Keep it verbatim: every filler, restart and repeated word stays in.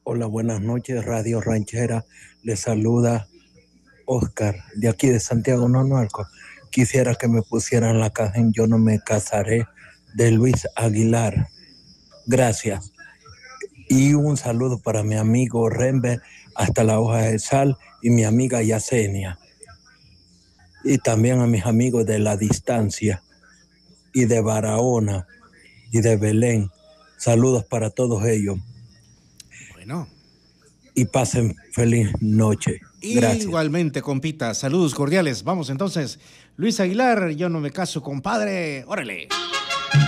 Hola, buenas noches, Radio Ranchera. Les saluda Oscar, de aquí de Santiago Nonualco. Quisiera que me pusieran la canción Yo no me casaré de Luis Aguilar. Gracias. Y un saludo para mi amigo Rember hasta la hoja de sal y mi amiga Yacenia. Y también a mis amigos de La Distancia y de Barahona y de Belén. Saludos para todos ellos. Bueno. Y pasen feliz noche. Gracias. Igualmente, compita. Saludos cordiales. Vamos entonces. Luis Aguilar, yo no me caso, compadre. Órale.